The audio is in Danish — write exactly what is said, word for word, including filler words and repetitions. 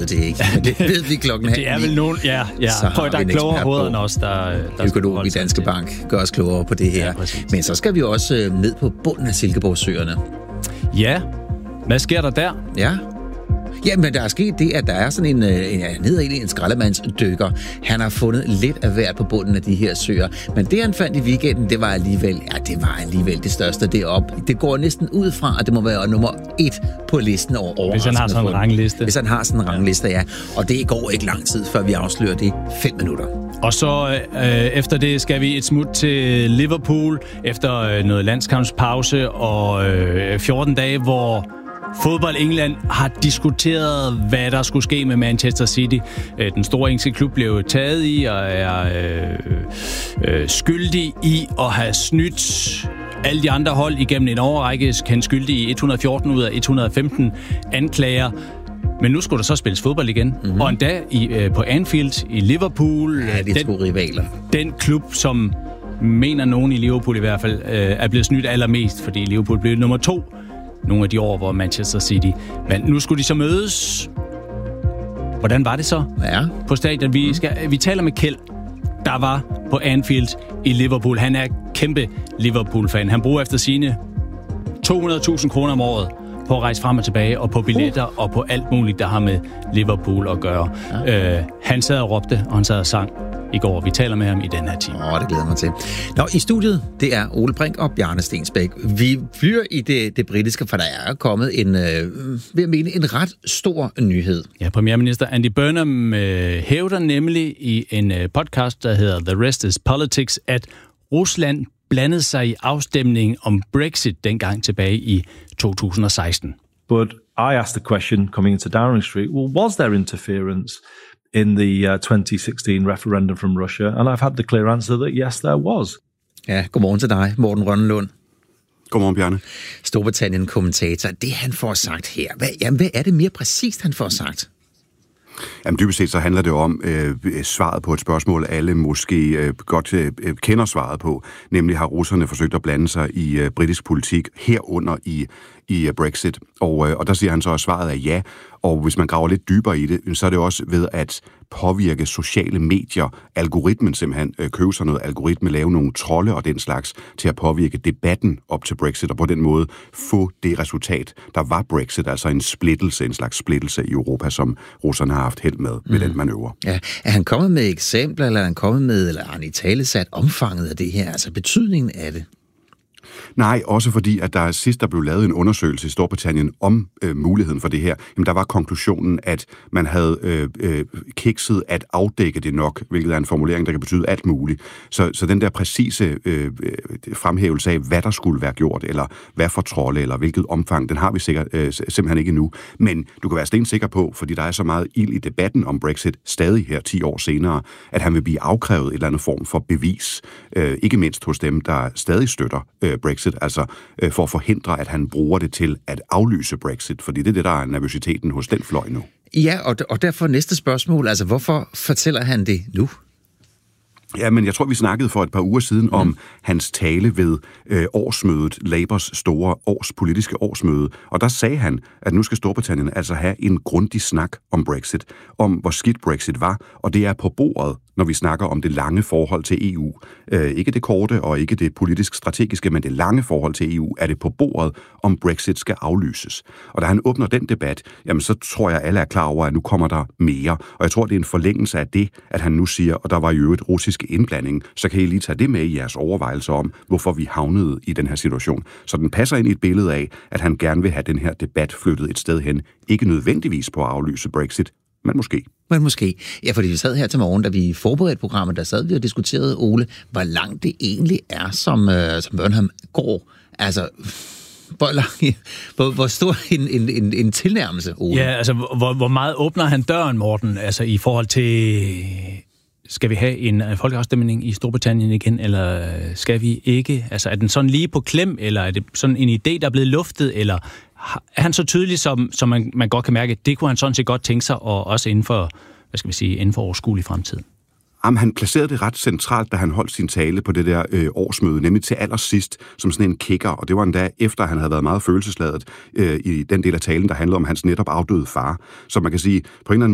ved det ikke. Men det ved vi klokken halv. Det er vel nogen, ja, ja. Prøv, der er klogere hoveder end os, der, der økonom i Danske Bank gør os klogere på det her. Ja, men så skal vi også ned på bunden af Silkeborgsøerne. Ja, hvad sker der der? Ja. Ja, men der er sket det, at der er sådan en, en, ned ad en skraldemandsdykker. Han har fundet lidt af hvert på bunden af de her søer. Men det, han fandt i weekenden, det var alligevel, ja, det var alligevel det største deroppe. Det går næsten ud fra, at det må være nummer et på listen over overraskende. Hvis han har sådan en rangliste. Hvis han har sådan en rangliste, ja. Og det går ikke lang tid, før vi afslører det. Fem minutter. Og så øh, efter det skal vi et smut til Liverpool, efter øh, noget landskampspause og øh, fjorten dage, hvor Fodbold England har diskuteret, hvad der skulle ske med Manchester City. Den store engelske klub blev taget i og er øh, øh, skyldig i at have snydt alle de andre hold igennem en årrække. Han skyldig i et hundrede og fjorten ud af et hundrede og femten anklager. Men nu skulle der så spilles fodbold igen. Mm-hmm. Og endda i, øh, på Anfield i Liverpool. Ja, de den, to rivaler. Den klub, som mener nogen i Liverpool i hvert fald, øh, er blevet snydt allermest, fordi Liverpool blev nummer to nogle af de år, hvor Manchester City. Men nu skulle de så mødes. Hvordan var det så ja. på stadion? Vi, skal, vi taler med Kjeld, der var på Anfield i Liverpool. Han er kæmpe Liverpool-fan. Han bruger efter sine to hundrede tusind kroner om året på at rejse frem og tilbage, og på billetter, uh. og på alt muligt, der har med Liverpool at gøre. Ja. Øh, han sad og råbte, og han sad og sang i går. Vi taler med ham i den her time. Åh, oh, det glæder mig til. Nå, i studiet, det er Ole Brink og Bjarne Stensbæk. Vi flyver i det, det britiske, for der er kommet en, øh, vil jeg mene, en ret stor nyhed. Ja, premierminister Andy Burnham øh, hævder nemlig i en øh, podcast, der hedder The Rest is Politics, at Rusland blandede sig i afstemningen om Brexit dengang tilbage i to tusind og seksten. But I asked the question coming into Downing Street, well, was there interference in the uh, twenty sixteen referendum from Russia? And I've had the clear answer that yes, there was. Ja, godmorgen til dig, Morten Rønnelund. Godmorgen, Bjarne. Storbritannien-kommentator. Det han får sagt her, hvad, jamen, hvad er det mere præcist, han får sagt? Jamen dybest set så handler det om øh, svaret på et spørgsmål, alle måske øh, godt øh, kender svaret på, nemlig har russerne forsøgt at blande sig i øh, britisk politik herunder i, i øh, Brexit. Og, øh, og der siger han så, at svaret er ja, og hvis man graver lidt dybere i det, så er det også ved at påvirke sociale medier, algoritmen simpelthen, øh, købe sig noget algoritme, lave nogle trolde og den slags, til at påvirke debatten op til Brexit, og på den måde få det resultat, der var Brexit, altså en splittelse, en slags splittelse i Europa, som russerne har haft held med, med mm. den manøvre. Ja. Er han kommet med eksempler, eller er han kommet med, eller har han i tale sat omfanget af det her, altså betydningen af det? Nej, også fordi, at der sidst der blev lavet en undersøgelse i Storbritannien om øh, muligheden for det her, jamen der var konklusionen, at man havde øh, øh, kikset at afdække det nok, hvilket er en formulering, der kan betyde alt muligt. Så, så den der præcise øh, fremhævelse af, hvad der skulle være gjort, eller hvad for trolde, eller hvilket omfang, den har vi sikkert, øh, simpelthen ikke endnu. Men du kan være stensikker på, fordi der er så meget ild i debatten om Brexit, stadig her ti år senere, at han vil blive afkrævet et eller andet form for bevis, øh, ikke mindst hos dem, der stadig støtter øh, Brexit, altså øh, for at forhindre, at han bruger det til at aflyse Brexit, fordi det er det, der er nervøsiteten hos den fløj nu. Ja, og, og derfor næste spørgsmål, altså hvorfor fortæller han det nu? Ja, men jeg tror, vi snakkede for et par uger siden mm. om hans tale ved øh, årsmødet, Labours store års, politiske årsmøde, og der sagde han, at nu skal Storbritannien altså have en grundig snak om Brexit, om hvor skidt Brexit var, og det er på bordet, når vi snakker om det lange forhold til E U. Øh, ikke det korte og ikke det politisk strategiske, men det lange forhold til E U, er det på bordet, om Brexit skal aflyses. Og da han åbner den debat, jamen så tror jeg, alle er klar over, at nu kommer der mere. Og jeg tror, det er en forlængelse af det, at han nu siger, og der var jo et russisk indblanding, så kan I lige tage det med i jeres overvejelser om, hvorfor vi havnede i den her situation. Så den passer ind i et billede af, at han gerne vil have den her debat flyttet et sted hen. Ikke nødvendigvis på at aflyse Brexit, men måske. Men måske. Ja, fordi vi sad her til morgen, da vi forberedte programmet, der sad vi og diskuterede, Ole, hvor langt det egentlig er, som, øh, som Burnham går. Altså, hvor, lang, hvor, hvor stor en, en, en, en tilnærmelse, Ole? Ja, altså, hvor, hvor meget åbner han døren, Morten, altså i forhold til... Skal vi have en folkeafstemning i Storbritannien igen, eller skal vi ikke? Altså, er den sådan lige på klem, eller er det sådan en idé, der er blevet luftet, eller er han så tydelig, som, som man, man godt kan mærke, det kunne han sådan set godt tænke sig, og også inden for, hvad skal vi sige, inden for overskuelig fremtid? Jamen, han placerede det ret centralt, da han holdt sin tale på det der øh, årsmøde, nemlig til allersidst, som sådan en kicker, og det var endda efter, han havde været meget følelsesladet øh, i den del af talen, der handlede om hans netop afdøde far. Så man kan sige, på en eller anden